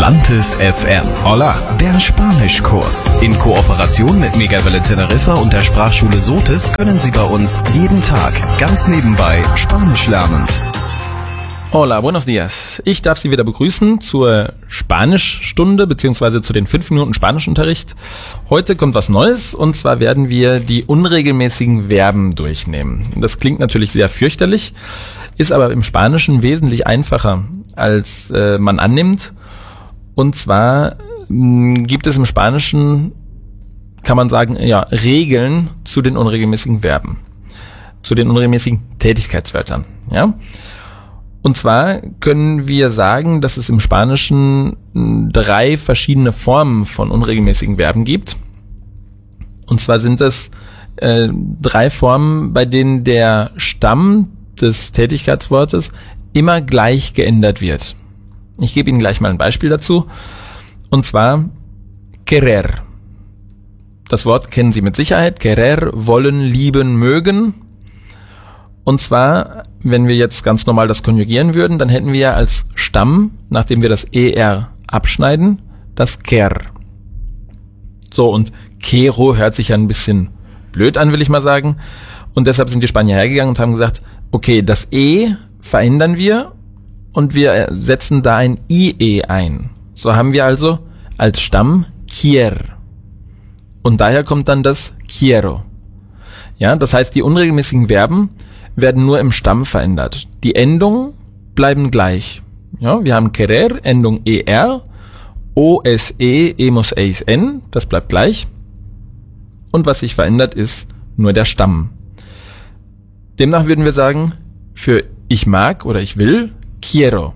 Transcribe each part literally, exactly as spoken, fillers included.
Atlantis F M. Hola, der Spanischkurs. In Kooperation mit Megawelle Teneriffa und der Sprachschule Sotis können Sie bei uns jeden Tag ganz nebenbei Spanisch lernen. Hola, buenos días. Ich darf Sie wieder begrüßen zur Spanischstunde bzw. zu den fünf Minuten Spanischunterricht. Heute kommt was Neues und zwar werden wir die unregelmäßigen Verben durchnehmen. Das klingt natürlich sehr fürchterlich, ist aber im Spanischen wesentlich einfacher, als äh, man annimmt. Und zwar mh, gibt es im Spanischen, kann man sagen, ja, Regeln zu den unregelmäßigen Verben, zu den unregelmäßigen Tätigkeitswörtern, ja. Und zwar können wir sagen, dass es im Spanischen drei verschiedene Formen von unregelmäßigen Verben gibt. Und zwar sind es äh, drei Formen, bei denen der Stamm des Tätigkeitswortes immer gleich geändert wird. Ich gebe Ihnen gleich mal ein Beispiel dazu. Und zwar querer. Das Wort kennen Sie mit Sicherheit. Querer, wollen, lieben, mögen. Und zwar, wenn wir jetzt ganz normal das konjugieren würden, dann hätten wir ja als Stamm, nachdem wir das er abschneiden, das quer. So, und quero hört sich ja ein bisschen blöd an, will ich mal sagen. Und deshalb sind die Spanier hergegangen und haben gesagt, okay, das e verändern wir und wir setzen da ein ie ein. So haben wir also als Stamm quier. Und daher kommt dann das quiero. Ja, das heißt, die unregelmäßigen Verben werden nur im Stamm verändert. Die Endungen bleiben gleich. Ja, wir haben querer, Endung er, os, e, emos, eis, n, das bleibt gleich. Und was sich verändert, ist nur der Stamm. Demnach würden wir sagen, für ich mag oder ich will, quiero.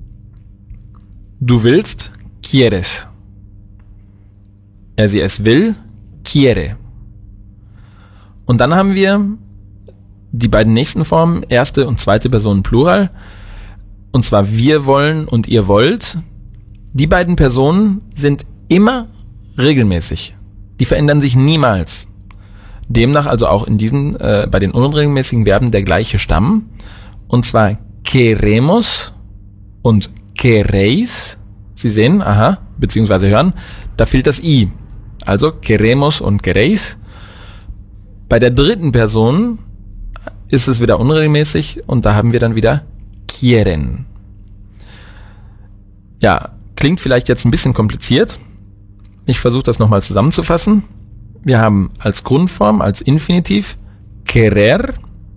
Du willst, quieres. Er, sie, es will, quiere. Und dann haben wir die beiden nächsten Formen, erste und zweite Person Plural, und zwar wir wollen und ihr wollt. Die beiden Personen sind immer regelmäßig. Die verändern sich niemals. Demnach also auch in diesen, äh, bei den unregelmäßigen Verben der gleiche Stamm, und zwar queremos und queréis. Sie sehen, aha, beziehungsweise hören, da fehlt das i. Also queremos und queréis. Bei der dritten Person ist es wieder unregelmäßig und da haben wir dann wieder quieren. Ja, klingt vielleicht jetzt ein bisschen kompliziert. Ich versuche das nochmal zusammenzufassen. Wir haben als Grundform, als Infinitiv querer.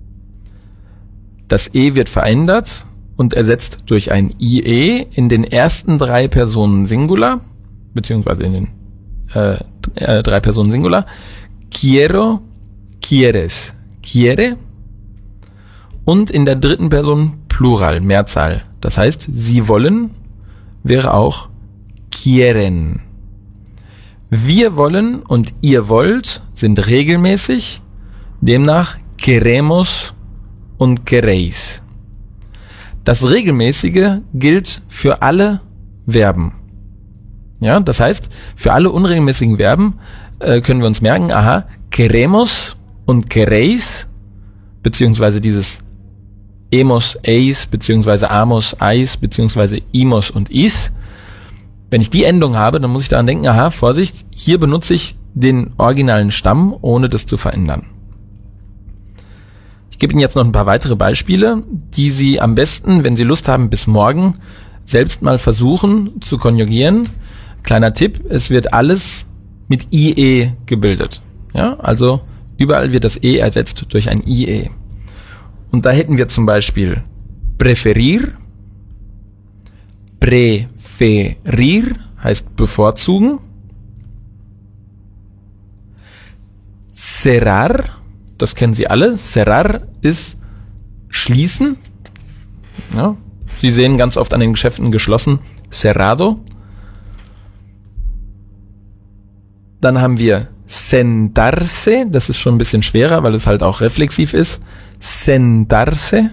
Das e wird verändert und ersetzt durch ein ie in den ersten drei Personen Singular, beziehungsweise in den äh, äh, drei Personen Singular. Quiero, quieres, quiere. Und in der dritten Person Plural, Mehrzahl. Das heißt, sie wollen wäre auch quieren. Wir wollen und ihr wollt sind regelmäßig, demnach queremos und queréis. Das Regelmäßige gilt für alle Verben. Ja, das heißt, für alle unregelmäßigen Verben äh, können wir uns merken, aha, queremos und queréis, beziehungsweise dieses emos, eis, beziehungsweise amos, eis, beziehungsweise imos und is. Wenn ich die Endung habe, dann muss ich daran denken, aha, Vorsicht, hier benutze ich den originalen Stamm, ohne das zu verändern. Ich gebe Ihnen jetzt noch ein paar weitere Beispiele, die Sie am besten, wenn Sie Lust haben, bis morgen selbst mal versuchen zu konjugieren. Kleiner Tipp, es wird alles mit ie gebildet. Ja, also überall wird das e ersetzt durch ein ie. Und da hätten wir zum Beispiel preferir, preferir heißt bevorzugen, cerrar, das kennen Sie alle, cerrar ist schließen. Ja, Sie sehen ganz oft an den Geschäften geschlossen, cerrado. Dann haben wir sentarse, das ist schon ein bisschen schwerer, weil es halt auch reflexiv ist. Sentarse.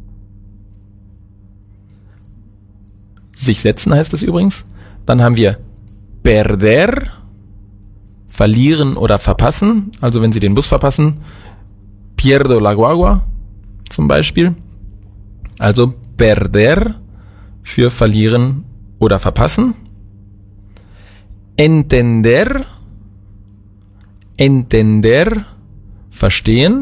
Sich setzen heißt es übrigens. Dann haben wir perder, verlieren oder verpassen. Also wenn Sie den Bus verpassen, pierdo la guagua zum Beispiel. Also perder für verlieren oder verpassen. entender, entender, verstehen.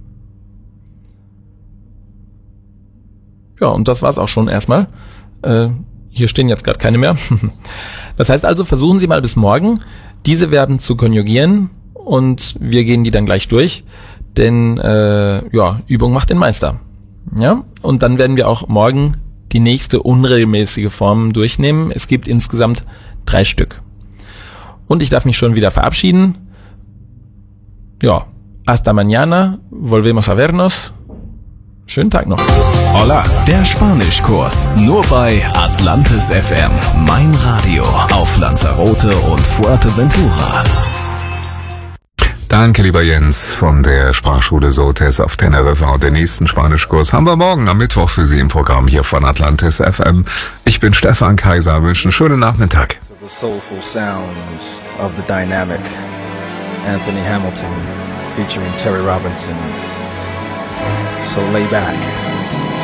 Ja, und das war's auch schon erstmal. Äh, hier stehen jetzt gerade keine mehr. Das heißt also, versuchen Sie mal bis morgen, diese Verben zu konjugieren und wir gehen die dann gleich durch, denn äh, ja, Übung macht den Meister. Ja, und dann werden wir auch morgen die nächste unregelmäßige Form durchnehmen. Es gibt insgesamt drei Stück. Und ich darf mich schon wieder verabschieden. Ja, hasta mañana, volvemos a vernos. Schönen Tag noch. Hola, der Spanischkurs. Nur bei Atlantis F M. Mein Radio auf Lanzarote und Fuerteventura. Danke, lieber Jens von der Sprachschule Sotes auf Teneriffa. Und den nächsten Spanischkurs haben wir morgen am Mittwoch für Sie im Programm hier von Atlantis F M. Ich bin Stefan Kaiser, wünsche einen schönen Nachmittag. The soulful sounds of the dynamic Anthony Hamilton featuring Terry Robinson. So lay back